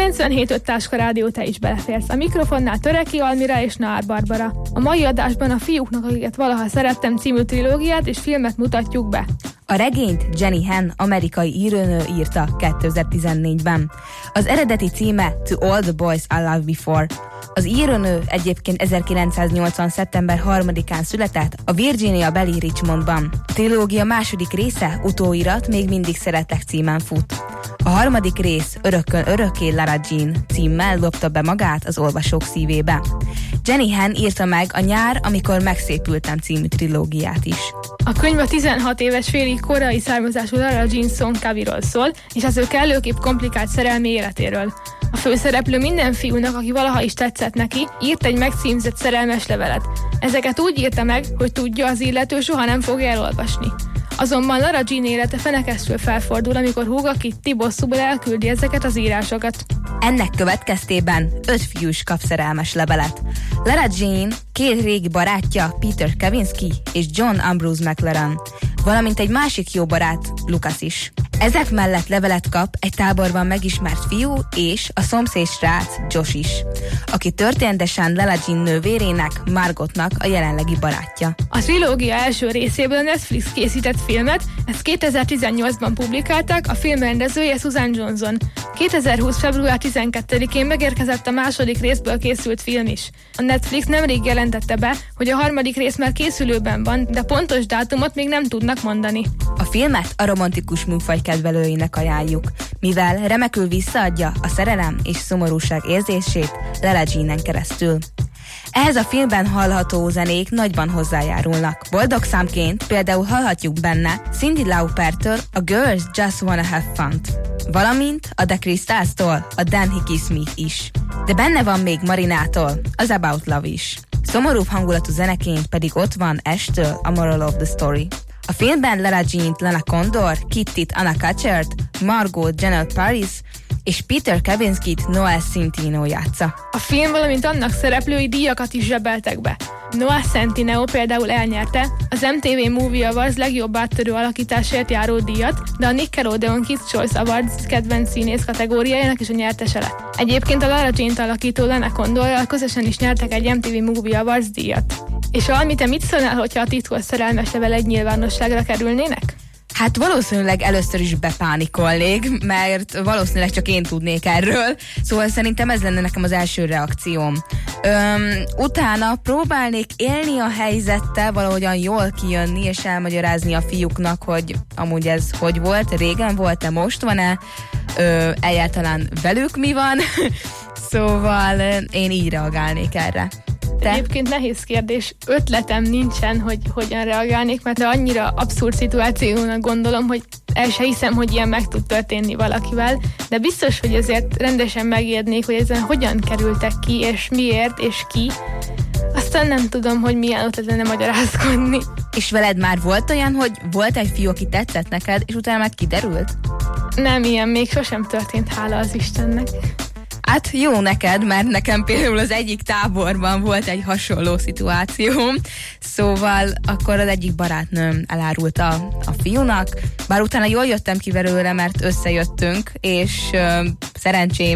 97.5 Táska Rádió, te is beleférsz. A mikrofonnál Töreki Almira és Nár Barbara. A mai adásban a Fiúknak, akiket valaha szerettem című trilógiát és filmet mutatjuk be. A regényt Jenny Han, amerikai írónő írta 2014-ben. Az eredeti címe To All the Boys I Loved Before. Az írónő egyébként 1980. szeptember 3-án született a Virginia beli Richmondban. A trilógia második része, utóirat Még mindig szeretlek címen fut. A harmadik rész Örökkön örökké Lara Jean címmel lopta be magát az olvasók szívébe. Jenny Han írta meg a Nyár, amikor megszépültem című trilógiát is. A könyv a 16 éves félig koreai származású Lara Jean Song Kaviról szól, és az ő kellőképp komplikált szerelmi életéről. A főszereplő minden fiúnak, aki valaha is tetszett neki, írt egy megcímzett szerelmes levelet. Ezeket úgy írta meg, hogy tudja, az illető soha nem fogja elolvasni. Azonban Lara Jean élete fenekestül felfordul, amikor húga Kitty bosszúból elküldi ezeket az írásokat. Ennek következtében 5 fiú is kap szerelmes levelet. Lara Jean 2 régi barátja, Peter Kavinsky és John Ambrose McLaren, valamint egy másik jó barát, Lucas is. Ezek mellett levelet kap egy táborban megismert fiú és a szomszéd srác, Josh is, aki történetesen Lara Jean nővérének, Margotnak a jelenlegi barátja. A trilógia első részéből a Netflix készített filmet, ezt 2018-ban publikálták, a film rendezője Susan Johnson. 2020. február 12-én megérkezett a második részből készült film is. A Netflix nemrég jelentette be, hogy a harmadik rész már készülőben van, de pontos dátumot még nem tudnak mondani. A filmet a romantikus műfaj kedvelőinek ajánljuk, mivel remekül visszaadja a szerelem és szomorúság érzését Lara Jeanen keresztül. Ehhez a filmben hallható zenék nagyban hozzájárulnak. Boldog számként például hallhatjuk benne Cyndi Laupertől a Girls Just Wanna Have Fun-t, valamint a The Crystals-tól a Then He Kissed Me is. De benne van még Marinától az About Love is. Szomorúbb hangulatú zeneként pedig ott van Ash-től a Moral of the Story. A filmben Lara Jeant Lana Condor, Kittyt Anna Kutchert, Margot Janelle Paris és Peter Kavinskyt Noah Centineo játsza. A film, valamint annak szereplői díjakat is zsebeltek be. Noah Centineo például elnyerte az MTV Movie Awards legjobb áttörő alakításért járó díjat, de a Nickelodeon Kids Choice Awards kedvenc színész kategóriájának is a nyertese lett. Egyébként a Lara Jeant alakító Lana Condorral közösen is nyertek egy MTV Movie Awards díjat. És Almi, te mit szólnál, hogyha a titkos szerelmes level egy nyilvánosságra kerülnének? Hát valószínűleg először is bepánikolnék, mert valószínűleg csak én tudnék erről, szóval szerintem ez lenne nekem az első reakcióm. Utána próbálnék élni a helyzettel, valahogyan jól kijönni és elmagyarázni a fiúknak, hogy amúgy ez hogy volt, régen volt-e, most van-e, egyáltalán velük mi van, szóval én így reagálnék erre. Egyébként nehéz kérdés, ötletem nincsen, hogy hogyan reagálnék, mert annyira abszurd szituációnak gondolom, hogy el se hiszem, hogy ilyen meg tud történni valakivel, de biztos, hogy azért rendesen megérnék, hogy ezen hogyan kerültek ki, és miért, és ki. Aztán nem tudom, hogy milyen ötlet lenne magyarázkodni. És veled már volt olyan, hogy volt egy fiú, aki tetszett neked, és utána már kiderült? Nem, ilyen még sosem történt, hála az Istennek. Hát jó neked, mert nekem például az egyik táborban volt egy hasonló szituáció, szóval akkor az egyik barátnőm elárulta a fiúnak, bár utána jól jöttem ki belőle, mert összejöttünk, és szerencsém